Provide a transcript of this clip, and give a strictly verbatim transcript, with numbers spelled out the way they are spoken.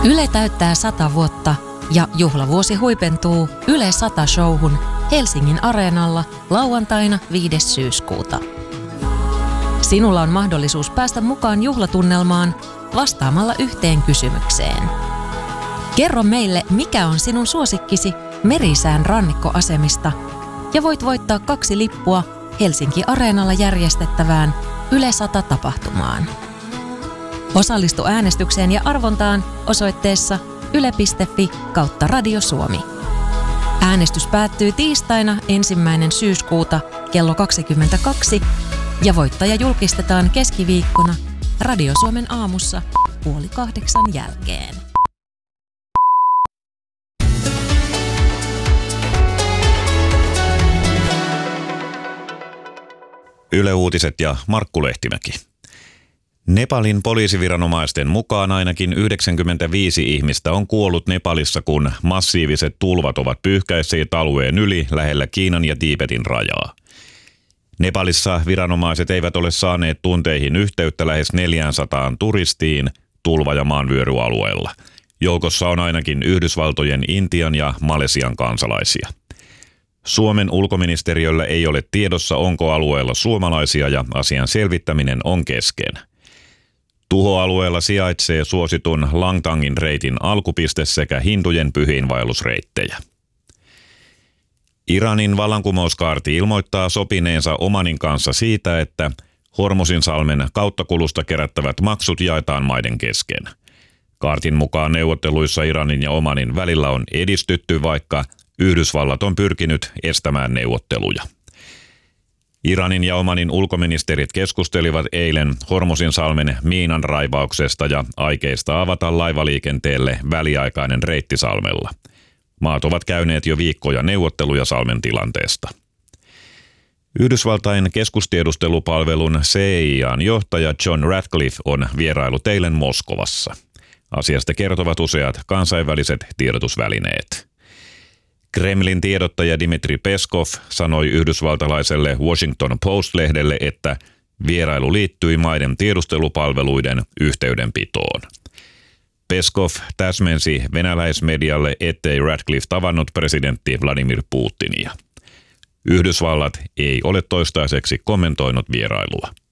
Yle täyttää sata vuotta ja juhlavuosi huipentuu Yle sata-showhun Helsingin Areenalla lauantaina viides syyskuuta. Sinulla on mahdollisuus päästä mukaan juhlatunnelmaan vastaamalla yhteen kysymykseen. Kerro meille, mikä on sinun suosikkisi Merisään rannikkoasemista ja voit voittaa kaksi lippua Helsinki Areenalla järjestettävään Yle sata-tapahtumaan. Osallistu äänestykseen ja arvontaan osoitteessa yle piste fi kautta Radio Suomi. Äänestys päättyy tiistaina ensimmäinen syyskuuta kello kaksikymmentäkaksi ja voittaja julkistetaan keskiviikkona Radio Suomen aamussa puoli kahdeksan jälkeen. Yle Uutiset ja Markku Lehtimäki. Nepalin poliisiviranomaisten mukaan ainakin yhdeksänkymmentäviisi ihmistä on kuollut Nepalissa, kun massiiviset tulvat ovat pyyhkäisseet alueen yli lähellä Kiinan ja Tiibetin rajaa. Nepalissa viranomaiset eivät ole saaneet tunteihin yhteyttä lähes neljäsataan turistiin tulva- ja maanvyöryalueella. Joukossa on ainakin Yhdysvaltojen, Intian ja Malesian kansalaisia. Suomen ulkoministeriöllä ei ole tiedossa, onko alueella suomalaisia, ja asian selvittäminen on kesken. Tuhoalueella sijaitsee suositun Langtangin reitin alkupiste sekä hindujen pyhiinvaellusreittejä. Iranin vallankumouskaarti ilmoittaa sopineensa Omanin kanssa siitä, että Hormuzinsalmen kauttakulusta kerättävät maksut jaetaan maiden kesken. Kaartin mukaan neuvotteluissa Iranin ja Omanin välillä on edistytty, vaikka Yhdysvallat on pyrkinyt estämään neuvotteluja. Iranin ja Omanin ulkoministerit keskustelivat eilen Hormuzinsalmen miinan raivauksesta ja aikeista avata laivaliikenteelle väliaikainen reitti salmella. Maat ovat käyneet jo viikkoja neuvotteluja salmen tilanteesta. Yhdysvaltain keskustiedustelupalvelun C I A:n johtaja John Ratcliffe on vierailut eilen Moskovassa. Asiasta kertovat useat kansainväliset tiedotusvälineet. Kremlin tiedottaja Dmitri Peskov sanoi yhdysvaltalaiselle Washington Post-lehdelle, että vierailu liittyi maiden tiedustelupalveluiden yhteydenpitoon. Peskov täsmensi venäläismedialle, ettei Ratcliffe tavannut presidentti Vladimir Putinia. Yhdysvallat ei ole toistaiseksi kommentoinut vierailua.